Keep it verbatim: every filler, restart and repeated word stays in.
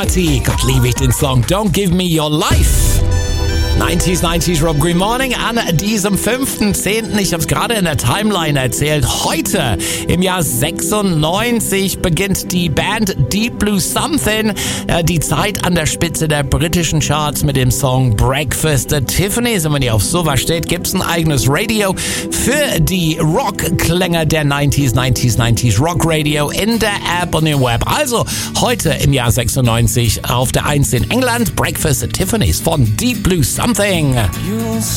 Party. Gott, liebe ich den Song Don't Give Me Your Life. neunziger, neunziger Rob Green Morning an diesem fünften zehnten Ich habe es gerade in der Timeline erzählt. Heute im Jahr sechsundneunzig beginnt die Band Deep Blue Something die Zeit an der Spitze der britischen Charts mit dem Song Breakfast at Tiffany's. Und wenn ihr auf sowas steht, gibt's ein eigenes Radio für die Rock-Klänge der neunziger, neunziger, neunziger Rock Radio in der App und im Web. Also heute im Jahr sechsundneunzig auf der eins in England Breakfast at Tiffany's von Deep Blue Something.